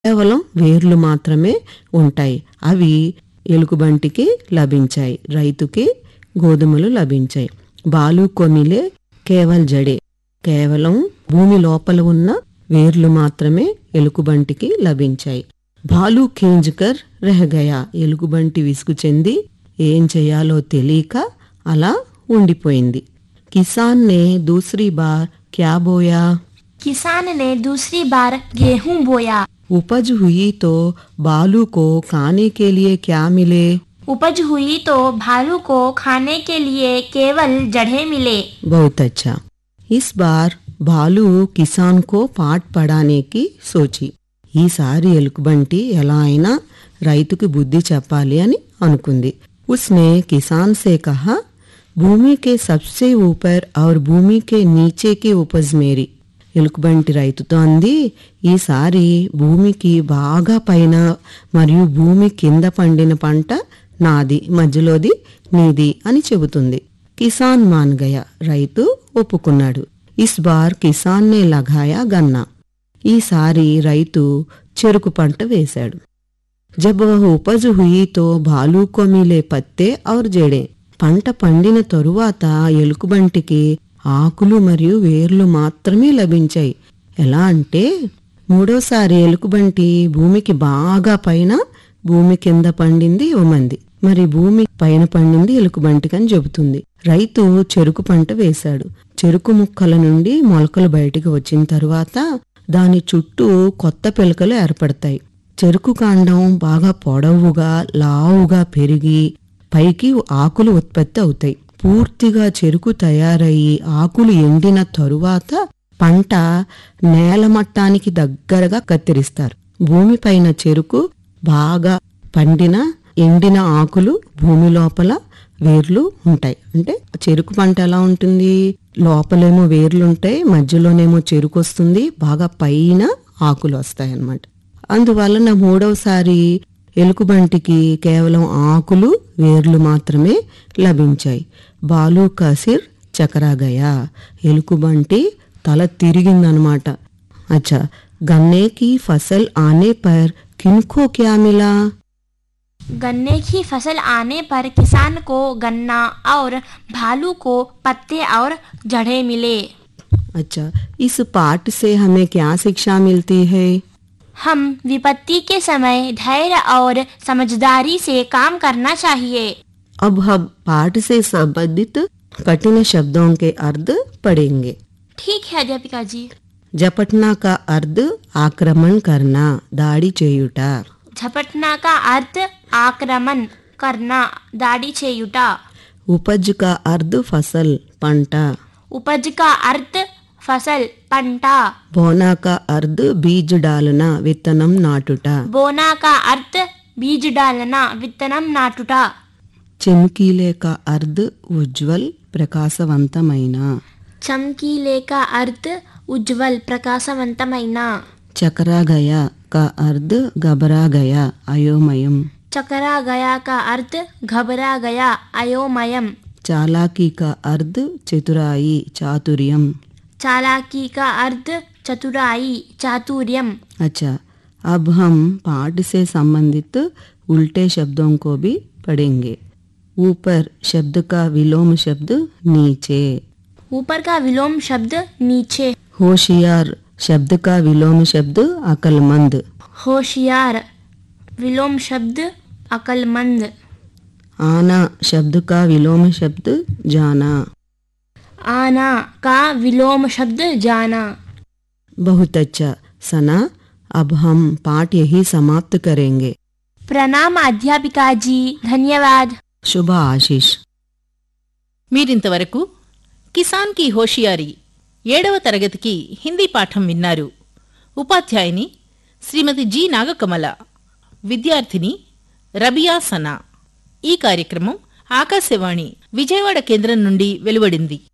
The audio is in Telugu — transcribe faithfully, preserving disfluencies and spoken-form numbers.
కేవలం వేర్లు మాత్రమే ఉంటాయి. అవి ఎలుగుబంటికి లభించాయి. రైతుకి గోధుమలు లభించాయి. బాలు కో మిలే కేవల్ జడే, కేవలం భూమి లోపల ఉన్న వేర్లు మాత్రమే ఎలుగుబంటికి లభించాయి. బాలు ఖీంజ్కర్ రెహ్ గయా, ఎలుగుబంటి విసుగు చెంది ఏం చేయాలో తెలియక అలా ఉండిపోయింది. కిసాన్ నే దూసరీ బార్ క్యా బోయా, किसान ने दूसरी बार गेहूं बोया। उपज हुई तो बालू को खाने के लिए क्या मिले, उपज हुई तो भालू को खाने के लिए केवल जड़े मिले। बहुत अच्छा. इस बार भालू किसान को पाठ पढ़ाने की सोची. ఈసారి ఎలుగుబంటి ఎలా అయినా రైతుకి బుద్ధి చెప్పాలి అని అనుకుంది. उसने किसान से कहा, भूमि के सबसे ऊपर और भूमि के नीचे की उपज मेरी. ఎలుగుబంటి రైతుతో అంది, ఈసారి భూమికి బాగా పైన మరియు భూమి కింద పండిన పంట నాది, మధ్యలోది నీది అని చెబుతుంది. కిసాన్ మాన్ గయా, రైతు ఒప్పుకున్నాడు. ఇస్ బార్ కిసాన్ నే లగాయా గన్నా, ఈసారి రైతు చెరుకు పంట వేశాడు. జబ్ వహ్ ఉపజ్ హుయి తో భాలూ కో మిలే పత్తే ఔర్ జడే, పంట పండిన తరువాత ఎలుగుబంటికి ఆకులు మరియు వేర్లు మాత్రమే లభించాయి. ఎలా అంటే మూడోసారి ఎలుగుబంటి భూమికి బాగా పైన భూమి కింద పండింది ఇవ్వమంది, మరి భూమి పైన పండింది ఎలుగుబంటికని చెబుతుంది. రైతు చెరుకు పంట వేశాడు. చెరుకు ముక్కల నుండి మొలకలు బయటికి వచ్చిన తరువాత దాని చుట్టూ కొత్త పిలకలు ఏర్పడతాయి. చెరుకు కాండం బాగా పొడవుగా లావుగా పెరిగి పైకి ఆకులు ఉత్పత్తి అవుతాయి. పూర్తిగా చెరుకు తయారయ్యి ఆకులు ఎండిన తరువాత పంట నేల మట్టానికి దగ్గరగా కత్తిరిస్తారు. భూమిపైన చెరుకు బాగా పండిన ఎండిన ఆకులు భూమి లోపల వేర్లు ఉంటాయి. అంటే చెరుకు పంట ఎలా ఉంటుంది, లోపలేమో వేర్లుంటాయి, మధ్యలోనేమో చెరుకు వస్తుంది, బాగా పైన ఆకులు వస్తాయి అన్నమాట. అందువలన మూడవసారి ఎలుగుబంటికి కేవలం ఆకులు వేర్లు మాత్రమే లభించాయి. బాలు కా సిర్ చకరా గయా, ఎలుగుబంటి తల తిరిగిందనమాట. అచ్చా, గన్నే కి ఫసల్ ఆనే పర్ కిన్కో క్యా మిలా, गन्ने की फसल आने पर किसान को गन्ना और भालू को पत्ते और जड़े मिले। अच्छा, इस पाठ से हमें क्या शिक्षा मिलती है? हम विपत्ति के समय धैर्य और समझदारी से काम करना चाहिए। अब हम पाठ से संबंधित कठिन शब्दों के अर्थ पढ़ेंगे. ठीक है अध्यापिका जी। झपटना का अर्थ आक्रमण करना, दाढ़ी చేయుట. झपटना का अर्थ आक्रमण करना, दाढ़ी చేయుట. उपज का अर्थ फसल पंట. उपज का अर्थ फसल पंట. बोना का अर्थ बीज डालना, విత్తనం నాటుట. बोना का अर्थ बीज डालना, విత్తనం నాటుట. चमकीले का अर्थ उज्जवल ప్రకాశవంతమైన. चमकीले का अर्थ उज्जवल प्रकाशవంతమైన. चकरा गया का अर्थ घबरा गया, अयोमయం. चकरा गया का अर्थ घबरा गया, अयोमయం. चालाकी का अर्थ चतुराई, चातुर्यम. चालाकी का अर्थ चतुराई, चातुर्यम. अच्छा, अब हम पाठ से संबंधित उल्टे शब्दों को भी पढ़ेंगे. ऊपर शब्द का विलोम शब्द नीचे. ऊपर का विलोम शब्द नीचे. होशियार शब्द का विलोम शब्द अकलमंद. होशियार विलोम शब्द अकलमंद. आना शब्द का विलोम शब्द जाना. आना का विलोम शब्द जाना. बहुत अच्छा सना, अब हम पाठ यही समाप्त करेंगे. प्रणाम अध्यापिका जी, धन्यवाद. शुभ आशीष. మీరింతవరకు కిసాన్ కి హోషియారీ ఏడవ తరగతికి హిందీ పాఠం విన్నారు. ఉపాధ్యాయుని శ్రీమతి జి నాగకమల, విద్యార్థిని రబియా సనా. ఈ కార్యక్రమం ఆకాశవాణి విజయవాడ కేంద్రం నుండి వెలువడింది.